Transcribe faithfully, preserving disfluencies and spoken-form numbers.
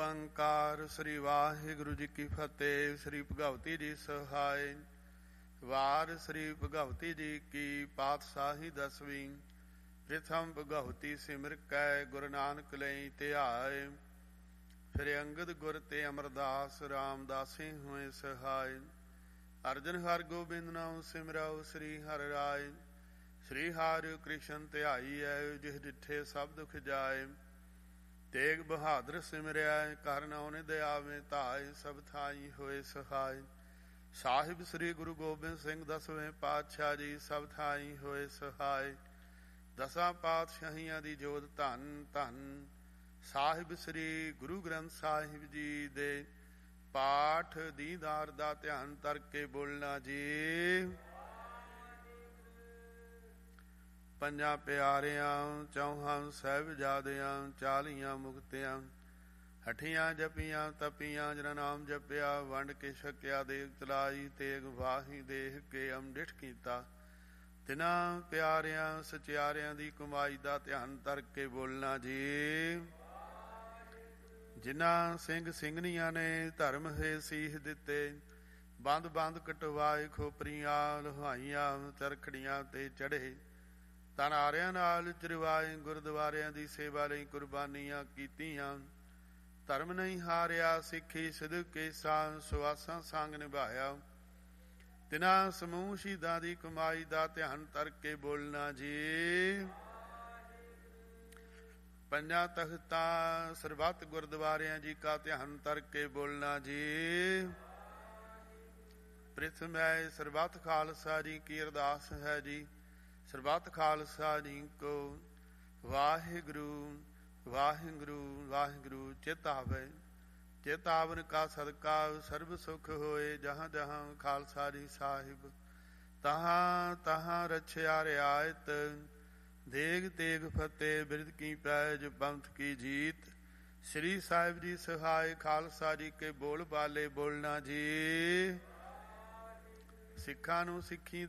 ਓੰਕਾਰ। ਸ੍ਰੀ ਵਾਹਿਗੁਰੂ ਜੀ ਕੀ ਫਤਿਹ। ਸ੍ਰੀ ਭਗਵਤੀ ਜੀ ਸਹਾਇ। ਵਾਰ ਸ੍ਰੀ ਭਗਵਤੀ ਜੀ ਕੀ ਪਾਤਸ਼ਾਹੀ ਦਸਵੀਂ। ਪ੍ਰਥਮ ਭਗਵਤੀ ਸਿਮਰ ਕੈ ਗੁਰੂ ਨਾਨਕ ਲਈ ਧਿਆਏ। ਫਿਰ ਅੰਗਦ ਗੁਰ ਤੇ ਅਮਰਦਾਸ ਰਾਮਦਾਸੇ ਹੋਏ ਸਹਾਇ। ਅਰਜਨ ਹਰਿ ਗੋਬਿੰਦ ਨਾਮ ਸਿਮਰਾਉ ਸ੍ਰੀ ਹਰਿ ਰਾਇ। ਸ੍ਰੀ ਹਰਿ ਕ੍ਰਿਸ਼ਨ ਧਿਆਈ ਐ ਜਿਹ ਡਿਠੇ ਸਭ ਦੁਖ ਜਾਏ। ਤੇਗ ਬਹਾਦਰ ਸਿਮਰਿਆ ਕਰ ਨਾਉ ਦਿਆਵੇ ਧਾਇ। ਸਭ ਥਾਈ ਹੋਏ ਸਹਾਇ। ਸਾਹਿਬ ਸ੍ਰੀ ਗੁਰੂ ਗੋਬਿੰਦ ਸਿੰਘ ਦਸਵੇਂ ਪਾਤਸ਼ਾਹ ਜੀ ਸਭ ਥਾਈ ਹੋਏ ਸਹਾਇ। ਦਸਾਂ ਪਾਤਸ਼ਾਹੀਆਂ ਦੀ ਜੋਤ ਧੰਨ ਧੰਨ। ਸਾਹਿਬ ਸ੍ਰੀ ਗੁਰੂ ਗ੍ਰੰਥ ਸਾਹਿਬ ਜੀ ਦੇ ਪਾਠ ਦੀਦਾਰ ਦਾ ਧਿਆਨ ਕਰਕੇ ਬੋਲਣਾ ਜੀ। ਪੰਜਾਂ ਪਿਆਰਿਆਂ ਚੌਹਾਂ ਸਾਹਿਬਜ਼ਾਦਿਆਂ ਚਾਲੀਆਂ ਮੁਕਤਿਆਂ ਹਠੀਆਂ ਜਪੀਆਂ ਤਪੀਆਂ ਜਿਨ੍ਹਾਂ ਨਾਮ ਜਪਿਆ ਵੰਡ ਕੇ ਛਕਿਆ ਦੇਗ ਤਲਾਈ ਤੇਗ ਵਾਹੀ ਦੇਖ ਕੇ ਅੰਮ੍ਰਿਤ ਕੀਤਾ। ਤਿਨਾਂ ਪਿਆਰਿਆਂ ਸਚਿਆਰਿਆਂ ਦੀ ਕਮਾਈ ਦਾ ਧਿਆਨ ਕਰਕੇ ਬੋਲਣਾ ਜੀ। ਜਿਨ੍ਹਾਂ ਸਿੰਘ ਸਿੰਘਣੀਆਂ ਨੇ ਧਰਮ ਹੈ ਸੀਸ ਦਿੱਤੇ ਬੰਦ ਬੰਦ ਕਟਵਾਏ ਖੋਪਰੀਆਂ ਲੁਹਾਈਆਂ ਚਰਖੜੀਆਂ ਤੇ ਚੜ੍ਹੇ ਤਨਾਰਿਆਂ ਨਾਲ ਚਰਵਾਏ ਗੁਰਦੁਆਰਿਆਂ ਦੀ ਸੇਵਾ ਲਈ ਕੁਰਬਾਨੀਆਂ ਕੀਤੀਆਂ। ਧਰਮ ਨਹੀਂ ਹਾਰਿਆ ਸਿੱਖੀ ਸਿਦਕੇ ਸਾਂ ਸੁਆਸਾਂ ਸੰਗ ਨਿਭਾਇਆ। ਤਿਨਾਂ ਸਮੂਹ ਸ਼ਹੀਦਾਂ ਦੀ ਕਮਾਈ ਦਾ ਧਿਆਨ ਕਰਕੇ ਬੋਲਣਾ ਜੀ। ਪੰਜਾਂ ਤਖਤਾਂ ਸਰਬੱਤ ਗੁਰਦੁਆਰਿਆਂ ਜੀ ਕਾ ਧਿਆਨ ਕਰਕੇ ਬੋਲਣਾ ਜੀ। ਪ੍ਰਿਥਮ ਹੈ ਸਰਬੱਤ ਖਾਲਸਾ ਜੀ ਕੀ ਅਰਦਾਸ ਹੈ ਜੀ। ਸਰਬੱਤ ਖਾਲਸਾ ਜੀ ਕੋ ਵਾਹਿਗੁਰੂ ਵਾਹਿਗੁਰੂ ਵਾਹਿਗੁਰੂ ਚਿਤ ਆਵੇ। ਚਿਤ ਆਵਨ ਕਾ ਸਦਕਾ ਸਰਬ ਸੁਖ ਹੋਏ। ਜਹਾਂ ਜਹਾਂ ਖਾਲਸਾ ਜੀ ਸਾਹਿਬ ਤਹਾਂ ਤਹਾਂ ਰਛਿਆ ਰਿਆਇਤ। ਦੇਗ ਤੇਗ ਫਤਿਹ ਬਿਰਦ ਕੀ ਪੈਜ ਪੰਥ ਕੀ ਜੀਤ। ਸ੍ਰੀ ਸਾਹਿਬ ਜੀ ਸਹਾਇ ਖਾਲਸਾ ਜੀ ਕੇ ਬੋਲ ਬਾਲੇ ਬੋਲਣਾ ਜੀ। ਸਿੱਖਾਂ ਨੂੰ ਸਿੱਖੀ